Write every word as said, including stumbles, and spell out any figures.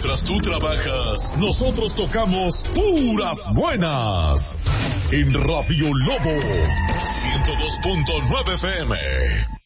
Mientras tú trabajas, nosotros tocamos puras buenas. En Radio Lobo, ciento dos punto nueve F M.